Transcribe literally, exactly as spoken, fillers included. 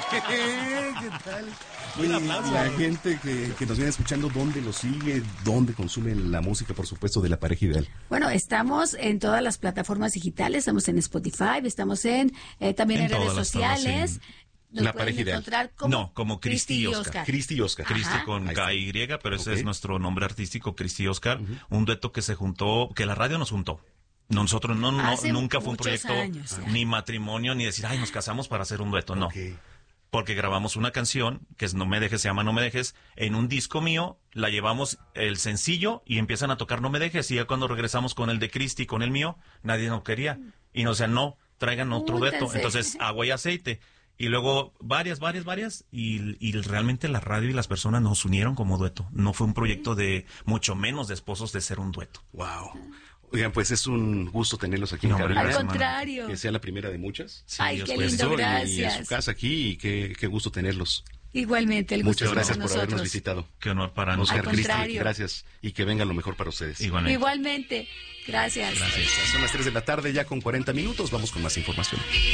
¿Qué tal? Un aplauso. La gente que, que nos viene escuchando, ¿dónde lo sigue? ¿Dónde consume la música, por supuesto, de La Pareja Ideal? Bueno, estamos en todas las plataformas digitales, estamos en Spotify, estamos en eh, también en, En redes todas las sociales. todas, Nos La pueden Pareja Ideal. encontrar como No, como Cristi y Oscar. Cristi y Oscar. Cristi Ajá. con Ahí K está. Y, pero ese Ok. es nuestro nombre artístico, Cristi y Oscar. Un dueto que se juntó, que la radio nos juntó. Nosotros no, no Hace nunca fue un muchos proyecto, años, ya. ni matrimonio, ni decir, ay, nos casamos para hacer un dueto. No. Ok. Porque grabamos una canción que es No Me Dejes, se llama No Me Dejes, en un disco mío, la llevamos el sencillo y empiezan a tocar No Me Dejes, y ya cuando regresamos con el de Cristi, con el mío, nadie nos quería. Y nos decían, no, traigan otro Júntense. dueto. Entonces, agua y aceite. Y luego varias, varias, varias, y, y realmente la radio y las personas nos unieron como dueto. No fue un proyecto de, mucho menos de esposos, de ser un dueto. Wow. Oigan, pues es un gusto tenerlos aquí No, en hombre, cabina. Al Gracias, contrario. Que sea la primera de muchas. Sí, Ay, Dios qué pues. lindo, Esto, y- gracias. Y, en su casa aquí, y qué, qué gusto tenerlos. Igualmente, el gusto Muchas es gracias con por habernos nosotros. visitado. Qué honor para Al Oscar, nosotros. Cristi, contrario. gracias. Y que venga lo mejor para ustedes. Igualmente. Igualmente, gracias. Gracias. Son las tres de la tarde ya con cuarenta minutos. Vamos con más información.